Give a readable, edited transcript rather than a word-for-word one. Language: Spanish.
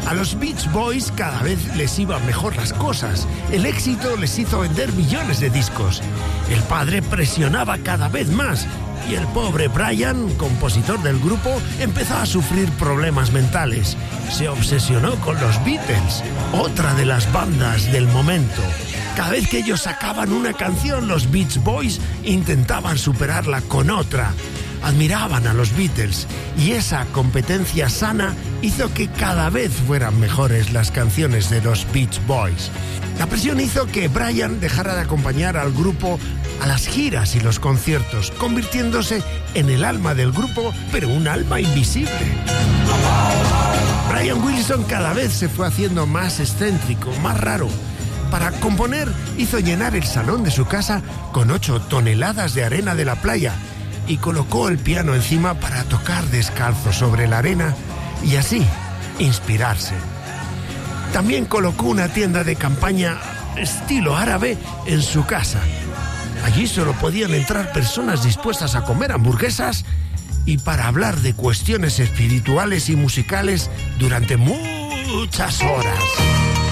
A los Beach Boys cada vez les iban mejor las cosas. El éxito les hizo vender millones de discos. El padre presionaba cada vez más y el pobre Brian, compositor del grupo, empezó a sufrir problemas mentales. Se obsesionó con los Beatles, otra de las bandas del momento. Cada vez que ellos sacaban una canción, los Beach Boys intentaban superarla con otra. Admiraban a los Beatles y esa competencia sana hizo que cada vez fueran mejores las canciones de los Beach Boys. La presión hizo que Brian dejara de acompañar al grupo a las giras y los conciertos, convirtiéndose en el alma del grupo, pero un alma invisible. Brian Wilson cada vez se fue haciendo más excéntrico, más raro. Para componer, hizo llenar el salón de su casa con 8 toneladas de arena de la playa y colocó el piano encima para tocar descalzo sobre la arena y así inspirarse. También colocó una tienda de campaña estilo árabe en su casa. Allí solo podían entrar personas dispuestas a comer hamburguesas y para hablar de cuestiones espirituales y musicales durante muchas horas.